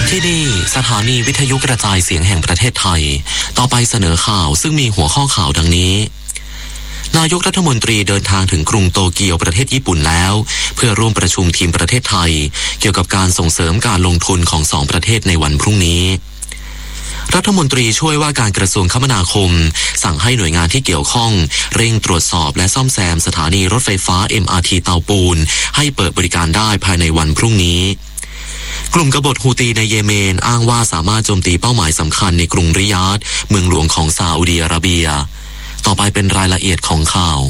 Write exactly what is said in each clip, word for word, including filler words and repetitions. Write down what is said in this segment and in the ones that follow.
ที่นี่สถานีวิทยุกระจายเสียงแห่งประเทศไทยต่อไปเสนอข่าวซึ่งมีหัวข้อข่าวดังนี้นายกรัฐมนตรีเดินทางถึงกรุงโตเกียวประเทศญี่ปุ่นแล้วเพื่อร่วมประชุมทีมประเทศไทยเกี่ยวกับการส่งเสริมการลงทุนของสองประเทศในวันพรุ่งนี้รัฐมนตรีช่วยว่าการกระทรวงคมนาคมสั่งให้หน่วยงานที่เกี่ยวข้องเร่งตรวจสอบและซ่อมแซมสถานีรถไฟฟ้า เอ็ม อาร์ ที เตาปูนให้เปิดบริการได้ภายในวันพรุ่งนี้กลุ่มกบฏฮูตีในเยเมนอ้างว่าสามารถโจมตีเป้าหมายสำคัญในกรุงริยาดเมืองหลวงของซาอุดิอาระเบียต่อไปเป็นรายละเอียดของข่า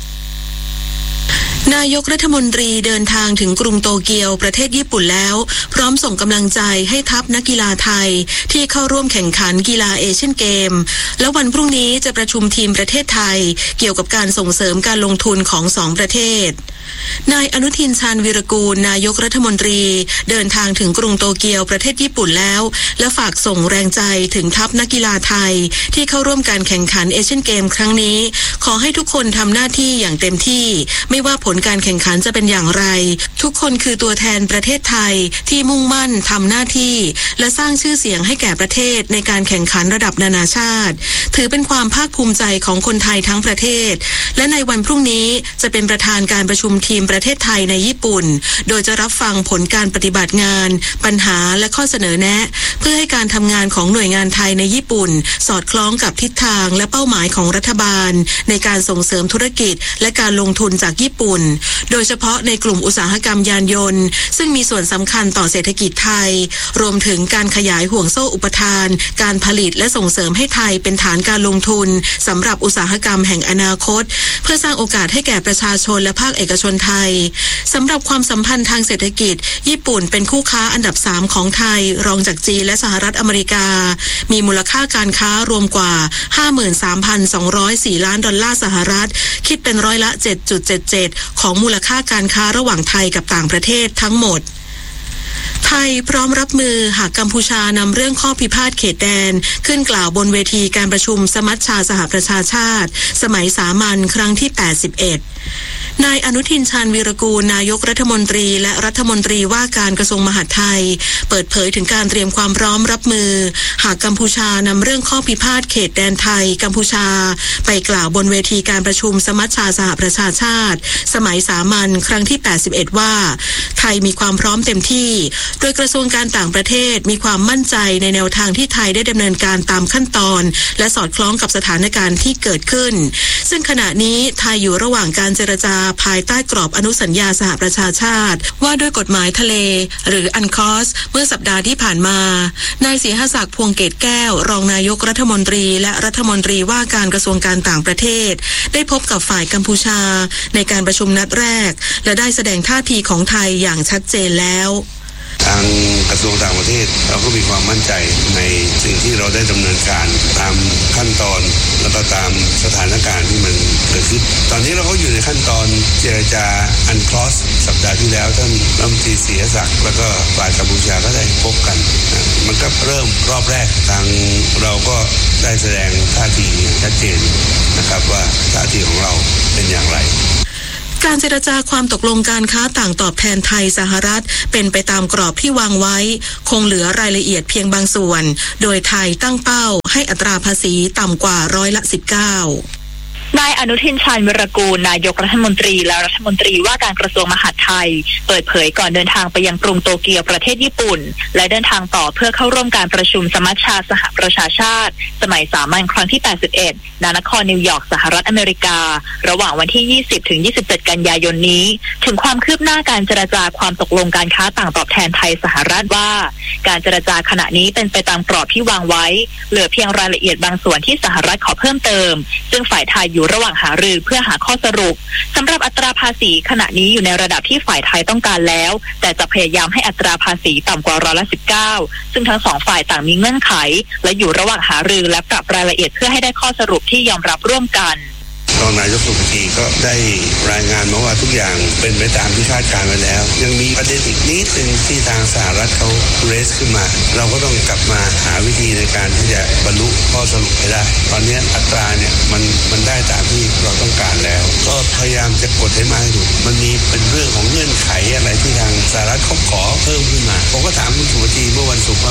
วนายกรัฐมนตรีเดินทางถึงกรุงโตเกียวประเทศญี่ปุ่นแล้วพร้อมส่งกำลังใจให้ทัพนักกีฬาไทยที่เข้าร่วมแข่งขันกีฬาเอเชียนเกมแล้ววันพรุ่งนี้จะประชุมทีมประเทศไทยเกี่ยวกับการส่งเสริมการลงทุนของสองประเทศนายอนุทินชาญวีรกูลนายกรัฐมนตรีเดินทางถึงกรุงโตเกียวประเทศญี่ปุ่นแล้วและฝากส่งแรงใจถึงทัพนักกีฬาไทยที่เข้าร่วมการแข่งขันเอเชียนเกมครั้งนี้ขอให้ทุกคนทำหน้าที่อย่างเต็มที่ไม่ว่าผลการแข่งขันจะเป็นอย่างไรทุกคนคือตัวแทนประเทศไทยที่มุ่งมั่นทำหน้าที่และสร้างชื่อเสียงให้แก่ประเทศในการแข่งขันระดับนานาชาติถือเป็นความภาคภูมิใจของคนไทยทั้งประเทศและในวันพรุ่งนี้จะเป็นประธานการประชุมทีมประเทศไทยในญี่ปุ่นโดยจะรับฟังผลการปฏิบัติงานปัญหาและข้อเสนอแนะเพื่อให้การทำงานของหน่วยงานไทยในญี่ปุ่นสอดคล้องกับทิศทางและเป้าหมายของรัฐบาลในการส่งเสริมธุรกิจและการลงทุนจากญี่ปุ่นโดยเฉพาะในกลุ่มอุตสาหกรรมยานยนต์ซึ่งมีส่วนสำคัญต่อเศรษฐกิจไทยรวมถึงการขยายห่วงโซ่อุปทานการผลิตและส่งเสริมให้ไทยเป็นฐานการลงทุนสำหรับอุตสาหกรรมแห่งอนาคตเพื่อสร้างโอกาสให้แก่ประชาชนและภาคเอกชนไทยสำหรับความสัมพันธ์ทางเศรษฐกิจญี่ปุ่นเป็นคู่ค้าอันดับสามของไทยรองจากจีนและสหรัฐอเมริกามีมูลค่าการค้ารวมกว่า ห้าหมื่นสามพันสองร้อยสี่ ล้านดอลลาร์สหรัฐคิดเป็นร้อยละ เจ็ดจุดเจ็ดเจ็ด ของมูลค่าการค้าระหว่างไทยกับต่างประเทศทั้งหมดไทยพร้อมรับมือหากกัมพูชานำเรื่องข้อพิพาทเขตแดนขึ้นกล่าวบนเวทีการประชุมสมัชชาสหประชาชาติสมัยสามัญครั้งที่แปดสิบเอ็ดนายอนุทินชาญวีรกูลนายกรัฐมนตรีและรัฐมนตรีว่าการกระทรวงมหาดไทยเปิดเผยถึงการเตรียมความพร้อมรับมือหากกัมพูชานำเรื่องข้อพิพาทเขตแดนไทยกัมพูชาไปกล่าวบนเวทีการประชุมสมัชชาสหประชาชาติสมัยสามัญครั้งที่แปดสิบเอ็ดว่าไทยมีความพร้อมเต็มที่โดยกระทรวงการต่างประเทศมีความมั่นใจในแนวทางที่ไทยได้ดำเนินการตามขั้นตอนและสอดคล้องกับสถานการณ์ที่เกิดขึ้นซึ่งขณะนี้ไทยอยู่ระหว่างการเจรจาภายใต้กรอบอนุสัญญาสหประชาชาติว่าด้วยกฎหมายทะเลหรืออันคอสเมื่อสัปดาห์ที่ผ่านมานายศรีหศักดิ์พวงเกตแก้วรองนายกรัฐมนตรีและรัฐมนตรีว่าการกระทรวงการต่างประเทศได้พบกับฝ่ายกัมพูชาในการประชุมนัดแรกและได้แสดงท่าทีของไทยอย่างชัดเจนแล้วทางกระทรวงต่างประเทศเราก็มีความมั่นใจในสิ่งที่เราได้ดำเนินการตามขั้นตอนแล้วก็ตามสถานการณ์ที่มันเกิดขึ้นตอนนี้เราก็อยู่ในขั้นตอนเจรจาอันคลอสสัปดาห์ที่แล้วท่านรัฐมนตรีศรีศักดิ์แล้วก็ฝ่ายกัมพูชาก็ได้พบกันมันก็เริ่มรอบแรกทางเราก็ได้แสดงท่าทีชัดเจนนะครับว่าท่าทีของเราเป็นอย่างไรการเจรจาความตกลงการค้าต่างตอบแทนไทยสหรัฐเป็นไปตามกรอบที่วางไว้คงเหลือรายละเอียดเพียงบางส่วนโดยไทยตั้งเป้าให้อัตราภาษีต่ำกว่าร้อยละสิบเก้านายอนุทินชาญวีรกูลนายกรัฐมนตรีและรัฐมนตรีว่าการกระทรวงมหาดไทยเปิดเผยก่อนเดินทางไปยังกรุงโตเกียวประเทศญี่ปุ่นและเดินทางต่อเพื่อเข้าร่วมการประชุมสมัชชาสหประชาชาติสมัยสามัญครั้งที่แปดสิบเอ็ดณนครนิวยอร์กสหรัฐอเมริการะหว่างวันที่ยี่สิบถึงยี่สิบเจ็ดกันยายนนี้ถึงความคืบหน้าการเจรจาความตกลงการค้าต่างตอบแทนไทยสหรัฐว่าการเจรจาขณะนี้เป็นไปตามกรอบที่วางไว้เหลือเพียงรายละเอียดบางส่วนที่สหรัฐขอเพิ่มเติมซึ่งฝ่ายไทยอยู่ระหว่างหารือเพื่อหาข้อสรุปสำหรับอัตราภาษีขณะนี้อยู่ในระดับที่ฝ่ายไทยต้องการแล้วแต่จะพยายามให้อัตราภาษีต่ำกว่าร้อยละสิบเก้าซึ่งทั้งสองฝ่ายต่างมีเงื่อนไขและอยู่ระหว่างหารือและปรับรายละเอียดเพื่อให้ได้ข้อสรุปที่ยอมรับร่วมกันรองนายกสุขีก็ได้รายงานมาว่าทุกอย่างเป็นไปตามที่คาดการไว้แล้วยังมีประเด็นอีกนิดนึงที่ทางสหรัฐเขาเรสขึ้นมาเราก็ต้องกลับมาหาวิธีในการที่จะบรรลุข้อสรุปให้ได้ตอนนี้อัตราเนี่ยมันมันได้ตามที่เราต้องการแล้วก็พยายามจะกดให้มากที่สุดมันมีเป็นเรื่องของเงื่อนไขอะไรที่ทางสหรัฐเขาขอเพิ่มขึ้นมาผมก็ถามคุณสุวรรณเมื่อวันศุกร์ว่า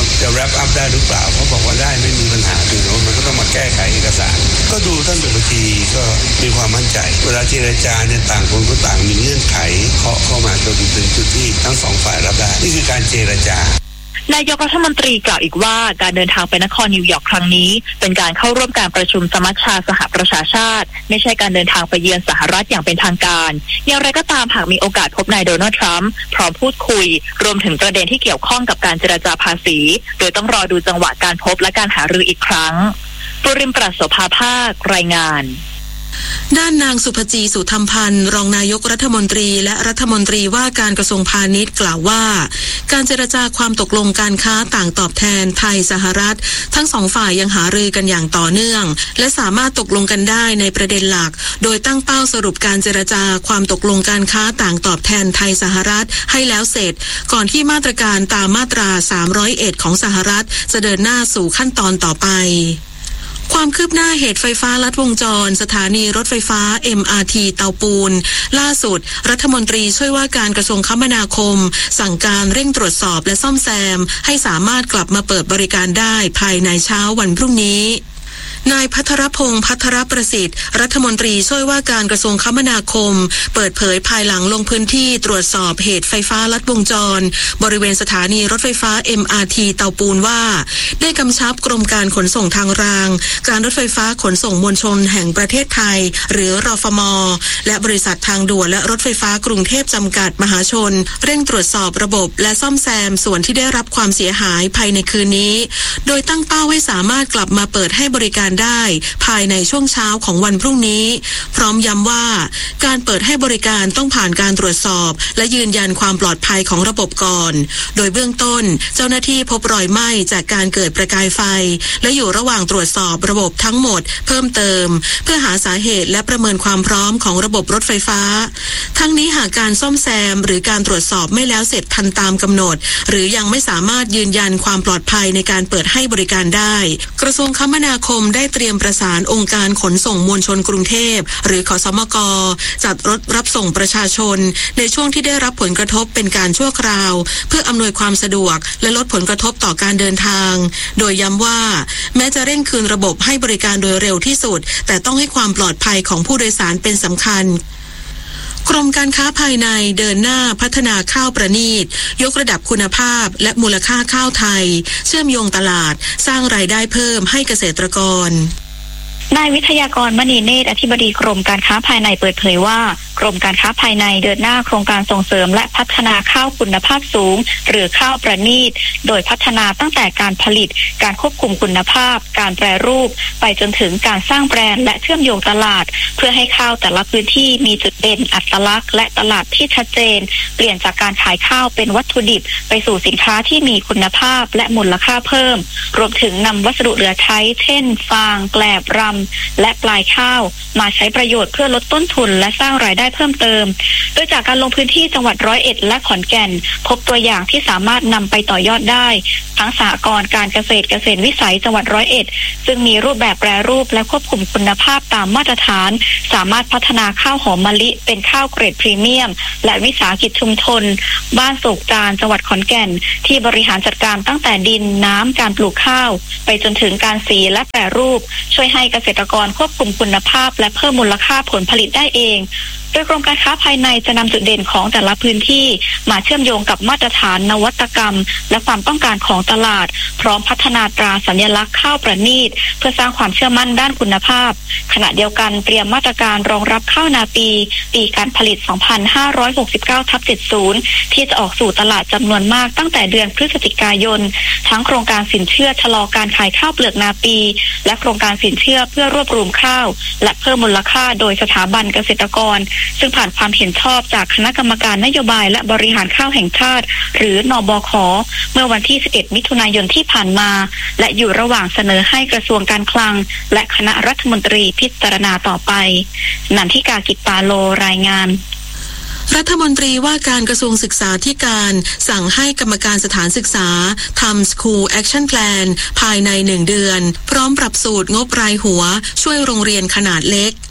รับอัพได้หรือเปล่าเขาบอกว่าได้ไม่มีปัญหาถึงว่ามันก็ต้องมาแก้ไขเอกสารก็ดูท่านสุภจีก็มีความมั่นใจเวลาเจรจาเนี่ยต่างคนก็ต่างมีเงื่อนไขเคาะเข้ามาจนถึงจุดที่ทั้งสองฝ่ายรับได้นี่คือการเจรจานายกรัฐมนตรีกล่าวอีกว่าการเดินทางไปนครนิวยอร์กครั้งนี้เป็นการเข้าร่วมการประชุมสมัชชาสหประชาชาติไม่ใช่การเดินทางไปเยือนสหรัฐอย่างเป็นทางการอย่างไรก็ตามหากมีโอกาสพบนายโดนัลด์ทรัมป์พร้อมพูดคุยรวมถึงประเด็นที่เกี่ยวข้องกับการเจรจาภาษีโดยต้องรอดูจังหวะการพบและการหารืออีกครั้งปุริมปรัชโสภาภาครายงานด้านนางสุภจีสุธรรมพันธ์รองนายกรัฐมนตรีและรัฐมนตรีว่าการกระทรวงพาณิชย์กล่าวว่าการเจรจาความตกลงการค้าต่างตอบแทนไทยสหรัฐทั้งสองฝ่ายยังหารือกันอย่างต่อเนื่องและสามารถตกลงกันได้ในประเด็นหลักโดยตั้งเป้าสรุปการเจรจาความตกลงการค้าต่างตอบแทนไทยสหรัฐให้แล้วเสร็จก่อนที่มาตรการตามมาตราสามร้อยเอ็ดของสหรัฐจะเดินหน้าสู่ขั้นตอนต่อไปความคืบหน้าเหตุไฟฟ้าลัดวงจรสถานีรถไฟฟ้า เอ็ม อาร์ ที เตาปูนล่าสุดรัฐมนตรีช่วยว่าการกระทรวงคมนาคมสั่งการเร่งตรวจสอบและซ่อมแซมให้สามารถกลับมาเปิดบริการได้ภายในเช้าวันพรุ่งนี้นายภัทรพงษ์ภัทรประสิทธิ์รัฐมนตรีช่วยว่าการกระทรวงคมนาคมเปิดเผยภายหลังลงพื้นที่ตรวจสอบเหตุไฟฟ้าลัดวงจรบริเวณสถานีรถไฟฟ้า เอ็ม อาร์ ที เตาปูนว่าได้กำชับกรมการขนส่งทางรางการรถไฟฟ้าขนส่งมวลชนแห่งประเทศไทยหรือรฟม.และบริษัททางด่วนและรถไฟฟ้ากรุงเทพจำกัดมหาชนเร่งตรวจสอบระบบและซ่อมแซมส่วนที่ได้รับความเสียหายภายในคืนนี้โดยตั้งเป้าให้สามารถกลับมาเปิดให้บริการได้ภายในช่วงเช้าของวันพรุ่งนี้พร้อมย้ำว่าการเปิดให้บริการต้องผ่านการตรวจสอบและยืนยันความปลอดภัยของระบบก่อนโดยเบื้องต้นเจ้าหน้าที่พบรอยไหม้จากการเกิดประกายไฟและอยู่ระหว่างตรวจสอบระบบทั้งหมดเพิ่มเติมเพื่อหาสาเหตุและประเมินความพร้อมของระบบรถไฟฟ้าทั้งนี้หากการซ่อมแซมหรือการตรวจสอบไม่แล้วเสร็จทันตามกำหนดหรือยังไม่สามารถยืนยันความปลอดภัยในการเปิดให้บริการได้กระทรวงคมนาคมได้เตรียมประสานองค์การขนส่งมวลชนกรุงเทพหรือขสมกจัดรถรับส่งประชาชนในช่วงที่ได้รับผลกระทบเป็นการชั่วคราวเพื่ออำนวยความสะดวกและลดผลกระทบต่อการเดินทางโดยย้ำว่าแม้จะเร่งคืนระบบให้บริการโดยเร็วที่สุดแต่ต้องให้ความปลอดภัยของผู้โดยสารเป็นสำคัญกรมการค้าภายในเดินหน้าพัฒนาข้าวประณีตยกระดับคุณภาพและมูลค่าข้าวไทยเชื่อมโยงตลาดสร้างรายได้เพิ่มให้เกษตรกรนายวิทยากรมณีเนตรอธิบดีกรมการค้าภายในเปิดเผยว่ากรมการค้าภายในเดินหน้าโครงการส่งเสริมและพัฒนาข้าวคุณภาพสูงหรือข้าวประณีตโดยพัฒนาตั้งแต่การผลิตการควบคุมคุณภาพการแปรรูปไปจนถึงการสร้างแบรนด์และเชื่อมโยงตลาดเพื่อให้ข้าวแต่ละพื้นที่มีจุดเด่นอัตลักษณ์และตลาดที่ชัดเจนเปลี่ยนจากการขายข้าวเป็นวัตถุดิบไปสู่สินค้าที่มีคุณภาพและมูลค่าเพิ่มรวมถึงนำวัสดุเหลือใช้เช่นฟางแกลบรำและปลายข้าวมาใช้ประโยชน์เพื่อลดต้นทุนและสร้างรายได้เพิ่มเติมโดยจากการลงพื้นที่จังหวัดร้อยเอ็ดและขอนแก่นพบตัวอย่างที่สามารถนำไปต่อยอดได้ทั้งสหกรณ์การเกษตรเกษตรวิสัยจังหวัดร้อยเอ็ดซึ่งมีรูปแบบแปรรูปและควบคุมคุณภาพตามมาตรฐานสามารถพัฒนาข้าวหอมมะลิเป็นข้าวเกรดพรีเมียมและวิสาหกิจชุมชนบ้านโศกจานจังหวัดขอนแก่นที่บริหารจัดการตั้งแต่ดินน้ำการปลูกข้าวไปจนถึงการสีและแปรรูปช่วยให้เกษตรกรควบคุมคุณภาพและเพิ่มมูลค่าผลผลิตได้เองโดยกรมการค้าภายในจะนำจุดเด่นของแต่ละพื้นที่มาเชื่อมโยงกับมาตรฐานนวัตกรรมและความต้องการของตลาดพร้อมพัฒนาตราสัญลักษณ์ข้าวประณีตเพื่อสร้างความเชื่อมั่นด้านคุณภาพขณะเดียวกันเตรียมมาตรการรองรับข้าวนาปีปีการผลิต สองพันห้าร้อยหกสิบเก้าทับเจ็ดสิบ ที่จะออกสู่ตลาดจำนวนมากตั้งแต่เดือนพฤศจิกายนทั้งโครงการสินเชื่อชะลอการขายข้าวเปลือกนาปีและโครงการสินเชื่อเพื่อรวบรวมข้าวและเพิ่มมูลค่าโดยสถาบันเกษตรกรซึ่งผ่านความเห็นชอบจากคณะกรรมการนโยบายและบริหารข้าวแห่งชาติหรือนบข.เมื่อวันที่สิบเอ็ดมิถุนายนที่ผ่านมาและอยู่ระหว่างเสนอให้กระทรวงการคลังและคณะรัฐมนตรีพิจารณาต่อไปนันทิกากิจปาโลรายงานรัฐมนตรีว่าการกระทรวงศึกษาธิการสั่งให้กรรมการสถานศึกษาทำ School Action Plan ภายในหนึ่งเดือนพร้อมปรับสูตรงบรายหัวช่วยโรงเรียนขนาดเล็ก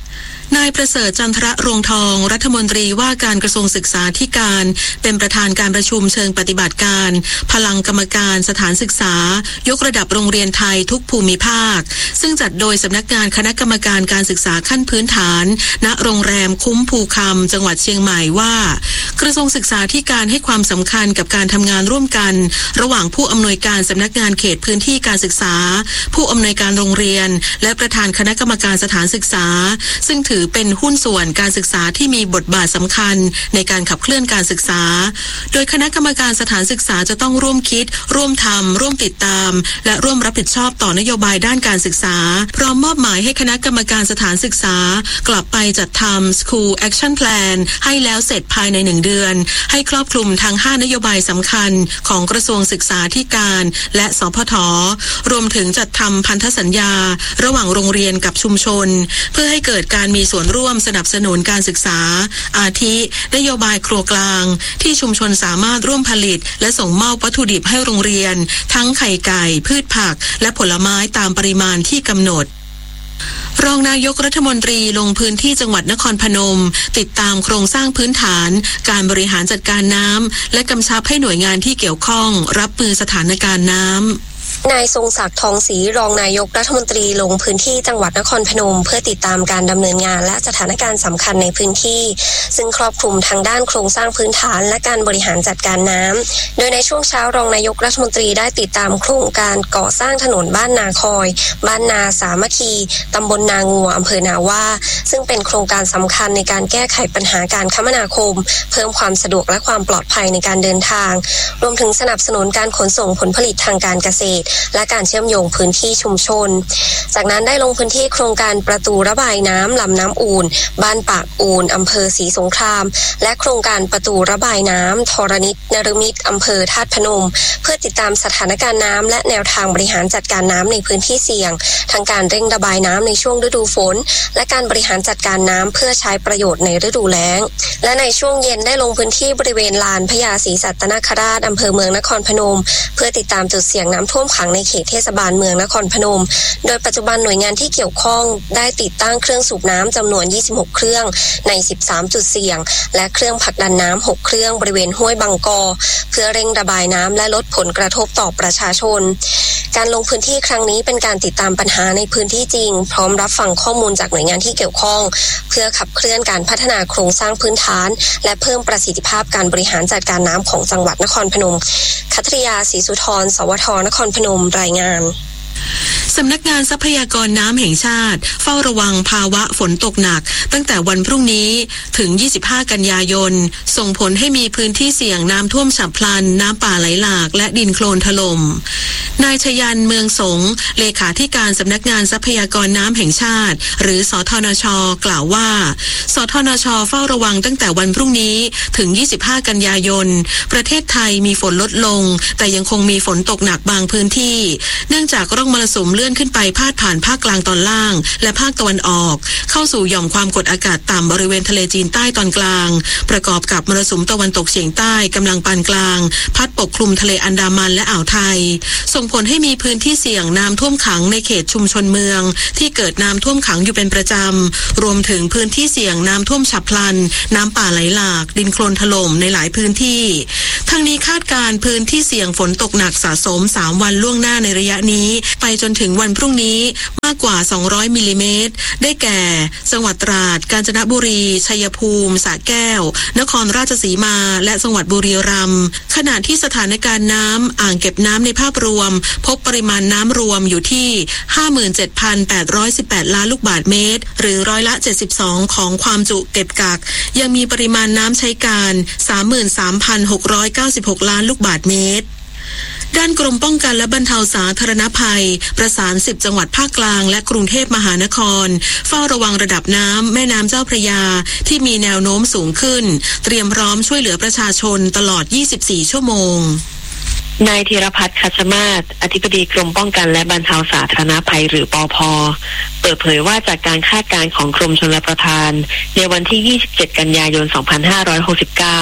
นายประเสริฐจันทรรวงทองรัฐมนตรีว่าการกระทรวงศึกษาธิการเป็นประธานการประชุมเชิงปฏิบัติการพลังกรรมการสถานศึกษายกระดับโรงเรียนไทยทุกภูมิภาคซึ่งจัดโดยสำนักงานคณะกรรมการการศึกษาขั้นพื้นฐานณโรงแรมคุ้มภูคำจังหวัดเชียงใหม่ว่ากระทรวงศึกษาธิการให้ความสำคัญกับการทำงานร่วมกันระหว่างผู้อำนวยการสำนักงานเขตพื้นที่การศึกษาผู้อำนวยการโรงเรียนและประธานคณะกรรมการสถานศึกษาซึ่งถือเป็นหุ้นส่วนการศึกษาที่มีบทบาทสำคัญในการขับเคลื่อนการศึกษาโดยคณะกรรมการสถานศึกษาจะต้องร่วมคิดร่วมทำร่วมติดตามและร่วมรับผิดชอบต่อนโยบายด้านการศึกษาพร้อมมอบหมายให้คณะกรรมการสถานศึกษากลับไปจัดทำ School Action Plan ให้แล้วเสร็จภายในหนึ่งเดือนให้ครอบคลุมทั้งห้านโยบายสำคัญของกระทรวงศึกษาธิการและสพทรวมถึงจัดทำพันธสัญญาระหว่างโรงเรียนกับชุมชนเพื่อให้เกิดการมีส่วนร่วมสนับสนุนการศึกษาอาทินโยบายครัวกลางที่ชุมชนสามารถร่วมผลิตและส่งมอบวัตถุดิบให้โรงเรียนทั้งไข่ไก่พืชผักและผลไม้ตามปริมาณที่กำหนดรองนายกรัฐมนตรีลงพื้นที่จังหวัดนครพนมติดตามโครงสร้างพื้นฐานการบริหารจัดการน้ำและกำชับให้หน่วยงานที่เกี่ยวข้องรับมือสถานการณ์น้ำนายทรงศักดิ์ทองศรีรองนายกรัฐมนตรีลงพื้นที่จังหวัดนครพนมเพื่อติดตามการดำเนินงานและสถานการณ์สำคัญในพื้นที่ซึ่งครอบคลุมทางด้านโครงสร้างพื้นฐานและการบริหารจัดการน้ำโดยในช่วงเช้ารองนายกรัฐมนตรีได้ติดตามโครงการก่อสร้างถนนบ้านนาคอยบ้านนาสามัคคีตำบลนางัวอำเภอนาว่าซึ่งเป็นโครงการสำคัญในการแก้ไขปัญหาการคมนาคมเพิ่มความสะดวกและความปลอดภัยในการเดินทางรวมถึงสนับสนุนการขนส่งผลผลิตทางการเกษตรและการเชื่อมโยงพื้นที่ชุมชนจากนั้นได้ลงพื้นที่โครงการประตูระบายน้ำลำน้ำอู่นบ้านปากอู่นอำเภอศรีสงครามและโครงการประตูระบายน้ำธรณิตนฤมิตอำเภอธาตุพนมเพื่อติดตามสถานการณ์น้ำและแนวทางบริหารจัดการน้ำในพื้นที่เสี่ยงทั้งการเร่งระบายน้ำในช่วงฤดูฝนและการบริหารจัดการน้ำเพื่อใช้ประโยชน์ในฤดูแล้งและในช่วงเย็นได้ลงพื้นที่บริเวณลานพญาศรีสัตนคราชอำเภอเมืองนครพนมเพื่อติดตามจุดเสี่ยงน้ำท่วมขังในเขตเทศบาลเมืองนครพนมโดยปัจจุบันหน่วยงานที่เกี่ยวข้องได้ติดตั้งเครื่องสูบน้ำจำนวนยี่สิบหกเครื่องในสิบสามจุดเสี่ยงและเครื่องผลักดันน้ำหกเครื่องบริเวณห้วยบางกอเพื่อเร่งระบายน้ำและลดผลกระทบต่อประชาชนการลงพื้นที่ครั้งนี้เป็นการติดตามปัญหาในพื้นที่จริงพร้อมรับฟังข้อมูลจากหน่วยงานที่เกี่ยวข้องเพื่อขับเคลื่อนการพัฒนาโครงสร้างพื้นฐานและเพิ่มประสิทธิภาพการบริหารจัดการน้ำของจังหวัดนครพนมคัทริยาศรีสุธรสวทนครพนมรายงานสำนักงานทรัพยากรน้ำแห่งชาติเฝ้าระวังภาวะฝนตกหนักตั้งแต่วันพรุ่งนี้ถึงยี่สิบห้ากันยายนส่งผลให้มีพื้นที่เสี่ยงน้ำท่วมฉับพลันน้ำป่าไหลหลากและดินโคลนถล่มนายชยันเมืองสงเลขาธิการสำนักงานทรัพยากรน้ำแห่งชาติหรือสทนช.กล่าวว่าสทนช.เฝ้าระวังตั้งแต่วันพรุ่งนี้ถึงยี่สิบห้ากันยายนประเทศไทยมีฝนลดลงแต่ยังคงมีฝนตกหนักบางพื้นที่เนื่องจากร่องมรสุมเลื่อนขึ้นไปพาดผ่านภาคกลางตอนล่างและภาคตะวันออกเข้าสู่หย่อมความกดอากาศต่ำบริเวณทะเลจีนใต้ตอนกลางประกอบกับมรสุมตะวันตกเฉียงใต้กำลังปานกลางพัดปกคลุมทะเลอันดามันและอ่าวไทยส่งผลให้มีพื้นที่เสี่ยงน้ำท่วมขังในเขตชุมชนเมืองที่เกิดน้ำท่วมขังอยู่เป็นประจำรวมถึงพื้นที่เสี่ยงน้ำท่วมฉับพลันน้ำป่าไหลหลากดินโคลนถล่มในหลายพื้นที่ทั้งนี้คาดการณ์พื้นที่เสี่ยงฝนตกหนักสะสมสามวันล่วงหน้าในระยะนี้ไปจนถึงวันพรุ่งนี้มากกว่าสองร้อยมิลลิเมตรได้แก่จังหวัดตราดกาญจนบุรีชัยภูมิสระแก้วนครราชสีมาและจังหวัดบุรีรัมย์ขณะที่สถานการณ์น้ำอ่างเก็บน้ำในภาพรวมพบปริมาณน้ำรวมอยู่ที่ ห้าหมื่นเจ็ดพันแปดร้อยสิบแปด ล้านลูกบาศก์เมตรหรือร้อยละเจ็ดสิบสองของความจุเก็บกักยังมีปริมาณน้ำใช้การ สามหมื่นสามพันหกร้อยเก้าสิบหก ล้านลูกบาศก์เมตรด้านกรมป้องกันและบรรเทาสาธารณภัยประสานสิบจังหวัดภาคกลางและกรุงเทพมหานครเฝ้าระวังระดับน้ำแม่น้ำเจ้าพระยาที่มีแนวโน้มสูงขึ้นเตรียมพร้อมช่วยเหลือประชาชนตลอดยี่สิบสี่ชั่วโมงนายธีรพัฒน์คัชมาศอธิบดีกรมป้องกันและบรรเทาสาธารณภัยหรือปภ.เปิดเผยว่าจากการคาดการณ์ของกรมชลประทานในวันที่ยี่สิบเจ็ดกันยายนสองพันห้าร้อยหกสิบเก้า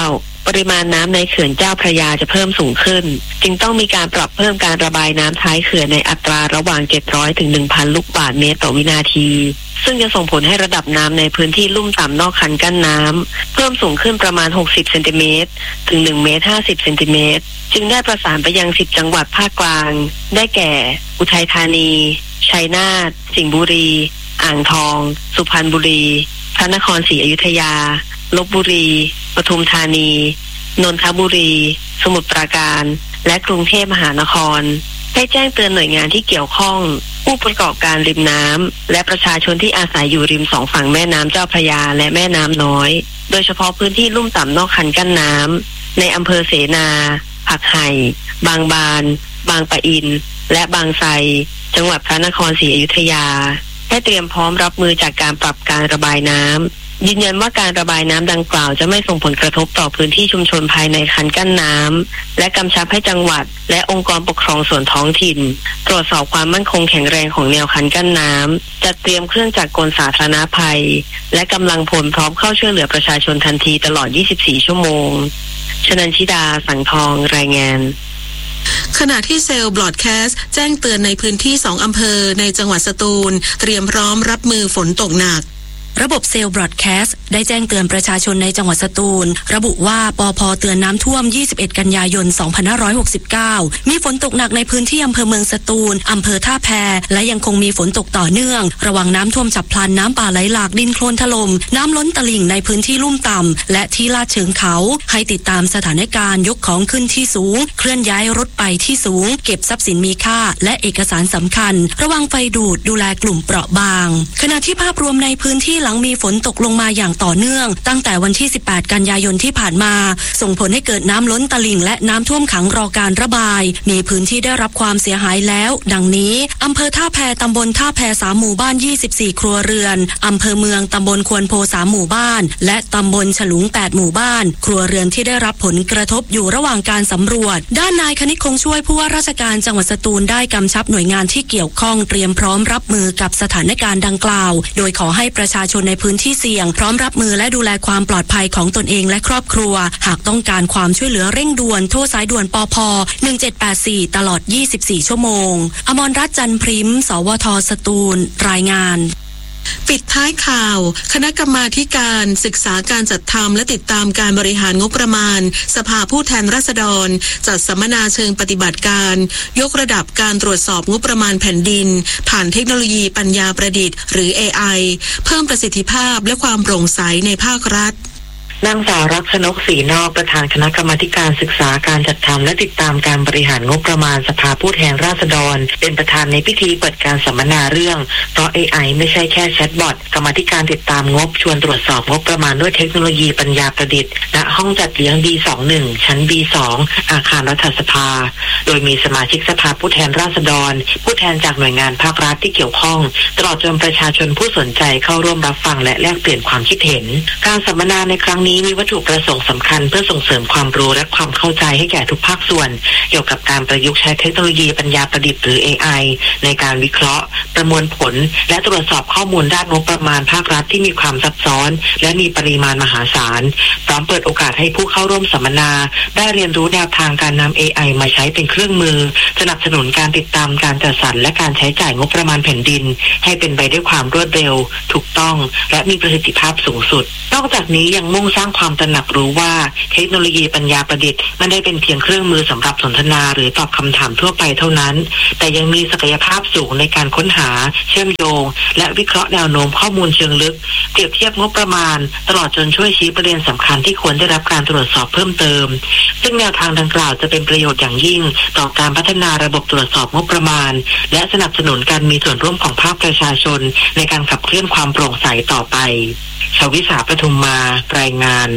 ปริมาณน้ำในเขื่อนเจ้าพระยาจะเพิ่มสูงขึ้นจึงต้องมีการปรับเพิ่มการระบายน้ำท้ายเขื่อนในอัตราระหว่างเจ็ดร้อยถึง หนึ่งพัน ลูกบาศก์เมตรต่อวินาทีซึ่งจะส่งผลให้ระดับน้ำในพื้นที่ลุ่มต่ำนอกคันกั้นน้ำเพิ่มสูงขึ้นประมาณหกสิบเซนติเมตรถึงหนึ่งเมตรห้าสิบเซนติเมตรจึงได้ประสานไปยังสิบจังหวัดภาคกลางได้แก่อุทัยธานีชัยนาทสิงห์บุรีอ่างทองสุพรรณบุรีพระนครศรีอยุธยาลพบุรีปทุมธานีนนทบุรีสมุทรปราการและกรุงเทพมหานครให้แจ้งเตือนหน่วยงานที่เกี่ยวข้องผู้ประกอบการริมน้ำและประชาชนที่อาศัยอยู่ริมสองฝั่งแม่น้ำเจ้าพระยาและแม่น้ำน้อยโดยเฉพาะพื้นที่ลุ่มต่ำนอกคันกั้นน้ำในอำเภอเสนาผักไห่บางบานบางปะอินและบางไทรจังหวัดพระนครศรีอยุธยาให้เตรียมพร้อมรับมือจากการปรับการระบายน้ำยืนยันว่าการระบายน้ำดังกล่าวจะไม่ส่งผลกระทบต่อพื้นที่ชุมชนภายในคันกั้นน้ำและกำชับให้จังหวัดและองค์กรปกครองส่วนท้องถิ่นตรวจสอบความมั่นคงแข็งแรงของแนวคันกั้นน้ำจัดเตรียมเครื่องจักรกลสาธารณภัยและกำลังพลพร้อมเข้าช่วยเหลือประชาชนทันทีตลอดยี่สิบสี่ชั่วโมงชนันชิดาสังทองรายงานขณะที่เซลล์บลอดแคสต์แจ้งเตือนในพื้นที่สองอำเภอในจังหวัดสตูลเตรียมพร้อมรับมือฝนตกหนักระบบเซลล์บรอดแคสต์ได้แจ้งเตือนประชาชนในจังหวัดสตูลระบุว่าปภ.เตือนน้ำท่วมยี่สิบเอ็ดกันยายนสองพันห้าร้อยหกสิบเก้ามีฝนตกหนักในพื้นที่อำเภอเมืองสตูลอำเภอท่าแพและยังคงมีฝนตกต่อเนื่องระวังน้ำท่วมฉับพลันน้ำป่าไหลหลากดินโคลนถล่มน้ำล้นตลิ่งในพื้นที่ลุ่มต่ำและที่ลาดเชิงเขาให้ติดตามสถานการณ์ยกของขึ้นที่สูงเคลื่อนย้ายรถไปที่สูงเก็บทรัพย์สินมีค่าและเอกสารสำคัญระวังไฟดูดดูแลกลุ่มเปราะบางขณะที่ภาพรวมในพื้นที่หลังมีฝนตกลงมาอย่างต่อเนื่องตั้งแต่วันที่สิบแปดกันยายนที่ผ่านมาส่งผลให้เกิดน้ำล้นตลิ่งและน้ำท่วมขังรอการระบายมีพื้นที่ได้รับความเสียหายแล้วดังนี้อำเภอท่าแพตำบลท่าแพสามหมู่บ้านยี่สิบสี่ครัวเรือนอำเภอเมืองตำบลควนโพสามหมู่บ้านและตำบลฉลุงแปดหมู่บ้านครัวเรือนที่ได้รับผลกระทบอยู่ระหว่างการสำรวจด้านนายคณิตคงช่วยผู้ว่าราชการจังหวัดสตูลได้กำชับหน่วยงานที่เกี่ยวข้องเตรียมพร้อมรับมือกับสถานการณ์ดังกล่าวโดยขอให้ประชาชนในพื้นที่เสี่ยงพร้อมรับมือและดูแลความปลอดภัยของตนเองและครอบครัวหากต้องการความช่วยเหลือเร่งด่วนโทรสายด่วนปภหนึ่งเจ็ดแปดสี่ตลอดยี่สิบสี่ชั่วโมงอมรรัตน์จันทร์พริมสวทสตูลรายงานปิดท้ายข่าวคณะกรรมาธิการศึกษาการจัดทำและติดตามการบริหารงบประมาณสภาผู้แทนราษฎรจัดสัมมนาเชิงปฏิบัติการยกระดับการตรวจสอบงบประมาณแผ่นดินผ่านเทคโนโลยีปัญญาประดิษฐ์หรือ เอ ไอ เพิ่มประสิทธิภาพและความโปร่งใสในภาครัฐนางสาวรักษณกศรีนอกประธานคณะกรรมาการศึกษาการจัดทำและติดตามการบริหารงบประมาณสภาผู้แทนราษฎรเป็นประธานในพิธีเปิดการสัมมนาเรื่องเพราะ เอ ไอ ไม่ใช่แค่แชทบอทกรรมาการติดตามงบชวนตรวจสอบงบประมาณด้วยเทคโนโลยีปัญญาประดิษฐ์ณห้องจัดเลี้ยง บี ยี่สิบเอ็ด ชั้น บี สอง อาคารรัฐสภาโดยมีสมาชิกสภาผู้แทนราษฎรผู้แทนจากหน่วยงานภาครัฐที่เกี่ยวข้องตลอดจนประชาชนผู้สนใจเข้าร่วมรับฟังและแลกเปลี่ยนความคิดเห็นการสัมมนาในครั้งนี้มีวัตถุประสงค์สำคัญเพื่อส่งเสริมความรู้และความเข้าใจให้แก่ทุกภาคส่วนเกี่ยวกับการประยุกต์ใช้เทคโนโลยีปัญญาประดิษฐ์หรือ เอ ไอ ในการวิเคราะห์ประมวลผลและตรวจสอบข้อมูลด้านงบประมาณภาครัฐที่มีความซับซ้อนและมีปริมาณมหาศาลพร้อมเปิดโอกาสให้ผู้เข้าร่วมสัมมนาได้เรียนรู้แนวทางการนำ เอ ไอ มาใช้เป็นเครื่องมือสนับสนุนการติดตามการจัดสรรและการใช้จ่ายงบประมาณแผ่นดินให้เป็นไปด้วยความรวดเร็วถูกต้องและมีประสิทธิภาพสูงสุดนอกจากนี้ยังมุ่งสร้างความตระหนักรู้ว่าเทคโนโลยีปัญญาประดิษฐ์ไม่ได้เป็นเพียงเครื่องมือสำหรับสนทนาหรือตอบคำถามทั่วไปเท่านั้นแต่ยังมีศักยภาพสูงในการค้นหาเชื่อมโยงและวิเคราะห์แนวโน้มข้อมูลเชิงลึกเปรียบเทียบงบประมาณตลอดจนช่วยชี้ประเด็นสำคัญที่ควรได้รับการตรวจสอบเพิ่มเติมซึ่งแนวทางดังกล่าวจะเป็นประโยชน์อย่างยิ่งต่อการพัฒนาระบบตรวจสอบงบประมาณและสนับสนุนการมีส่วนร่วมของภาคประชาชนในการขับเคลื่อนความโปร่งใสต่อไปชวิสาปทุมมารายงาน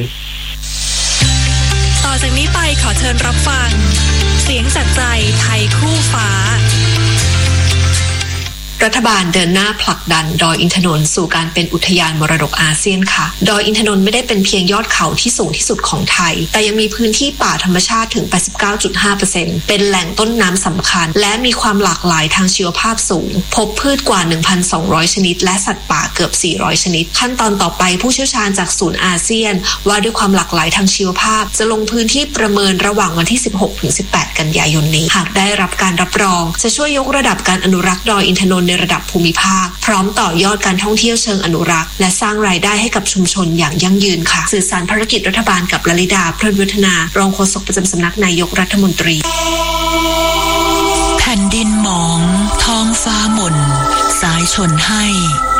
ต่อจากนี้ไปขอเชิญรับฟังเสียงจากใจไทยคู่ฟ้ารรัฐบาลเดินหน้าผลักดันดอยอินทนนท์สู่การเป็นอุทยานมรดกอาเซียนค่ะดอยอินทนนท์ไม่ได้เป็นเพียงยอดเขาที่สูงที่สุดของไทยแต่ยังมีพื้นที่ป่าธรรมชาติถึง แปดสิบเก้าจุดห้าเปอร์เซ็นต์ เป็นแหล่งต้นน้ำสำคัญและมีความหลากหลายทางชีวภาพสูงพบพืชกว่า หนึ่งพันสองร้อย ชนิดและสัตว์ป่าเกือบสี่ร้อยชนิดขั้นตอนต่อไปผู้เชี่ยวชาญจากศูนย์อาเซียนว่าด้วยความหลากหลายทางชีวภาพจะลงพื้นที่ประเมินระหว่างวันที่ สิบหกถึงสิบแปด กันยายนนี้หากได้รับการรับรองจะช่วยยกระดับการอนุรักษ์ดอยอินทนนท์ในระดับภูมิภาคพร้อมต่อยอดการท่องเที่ยวเชิงอนุรักษ์และสร้างรายได้ให้กับชุมชนอย่างยั่งยืนค่ะสื่อสารภารกิจรัฐบาลกับลลิดาเพลินวัฒนารองโฆษกประจำสำนักนายกรัฐมนตรีแผ่นดินหมองท้องฟ้าหม่นสายชนให้